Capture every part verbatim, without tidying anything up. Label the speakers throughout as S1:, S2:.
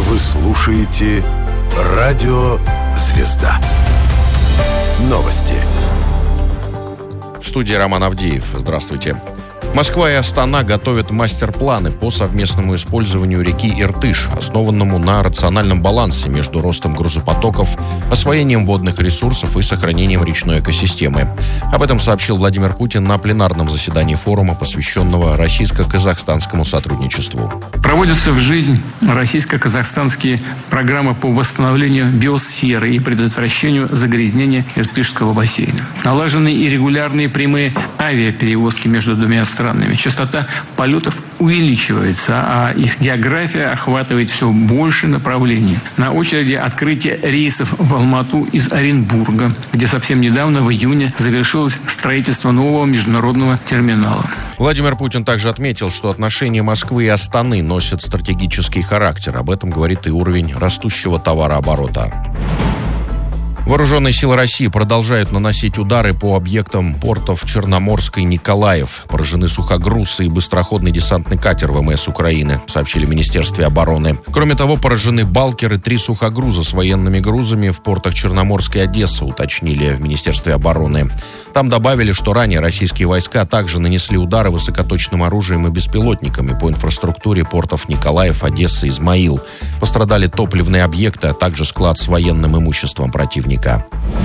S1: Вы слушаете «Радио Звезда». Новости.
S2: В студии Роман Авдеев. Здравствуйте. Москва и Астана готовят мастер-планы по совместному использованию реки Иртыш, основанному на рациональном балансе между ростом грузопотоков, освоением водных ресурсов и сохранением речной экосистемы. Об этом сообщил Владимир Путин на пленарном заседании форума, посвященного российско-казахстанскому сотрудничеству.
S3: Проводятся в жизнь российско-казахстанские программы по восстановлению биосферы и предотвращению загрязнения Иртышского бассейна. Налажены и регулярные прямые авиаперевозки между двумя странами. Частота полетов увеличивается, а их география охватывает все больше направлений. На очереди открытие рейсов в Алмату из Оренбурга, где совсем недавно, в июне, завершилось строительство нового международного терминала.
S2: Владимир Путин также отметил, что отношения Москвы и Астаны носят стратегический характер. Об этом говорит и уровень растущего товарооборота. Вооруженные силы России продолжают наносить удары по объектам портов Черноморск и Николаев. Поражены сухогруз и быстроходный десантный катер ВМС Украины, сообщили в Министерстве обороны. Кроме того, поражены балкеры, три сухогруза с военными грузами в портах Черноморск и Одесса, уточнили в Министерстве обороны. Там добавили, что ранее российские войска также нанесли удары высокоточным оружием и беспилотниками по инфраструктуре портов Николаев, Одесса, Измаил. Пострадали топливные объекты, а также склад с военным имуществом противника.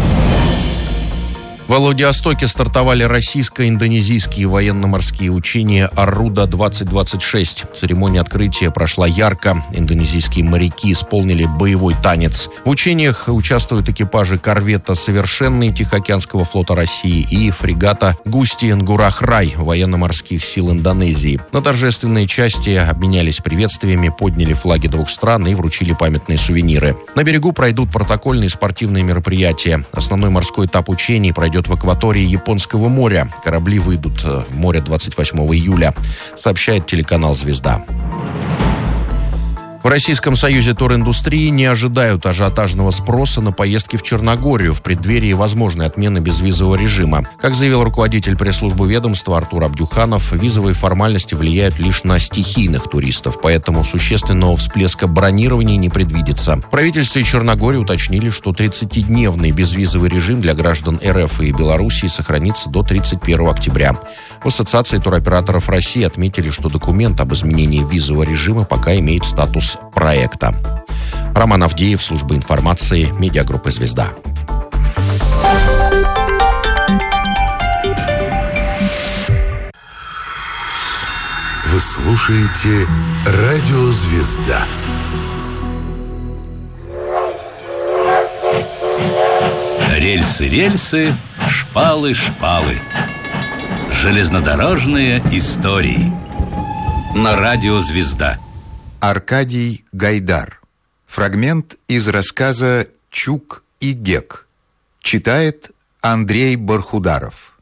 S2: В Владивостоке стартовали российско-индонезийские военно-морские учения «Арруда-двадцать двадцать шесть». Церемония открытия прошла ярко. Индонезийские моряки исполнили боевой танец. В учениях участвуют экипажи корвета «Совершенный» Тихоокеанского флота России и фрегата «Густи Нгурах Рай» военно-морских сил Индонезии. На торжественной части обменялись приветствиями, подняли флаги двух стран и вручили памятные сувениры. На берегу пройдут протокольные спортивные мероприятия. Основной морской этап учений пройдет в акватории Японского моря. Корабли выйдут в море двадцать восьмого июля, сообщает телеканал «Звезда». В Российском союзе туриндустрии не ожидают ажиотажного спроса на поездки в Черногорию в преддверии возможной отмены безвизового режима. Как заявил руководитель пресс-службы ведомства Артур Абдюханов, визовые формальности влияют лишь на стихийных туристов, поэтому существенного всплеска бронирований не предвидится. В правительстве Черногории уточнили, что тридцатидневный безвизовый режим для граждан РФ и Белоруссии сохранится до тридцать первого октября. В Ассоциации туроператоров России отметили, что документ об изменении визового режима пока имеет статус проекта. Роман Авдеев, служба информации, медиагруппы «Звезда».
S1: Вы слушаете «Радио Звезда».
S4: Рельсы, рельсы, шпалы, шпалы. Железнодорожные истории. На радио «Звезда».
S5: Аркадий Гайдар. Фрагмент из рассказа «Чук и Гек». Читает Андрей Бархударов.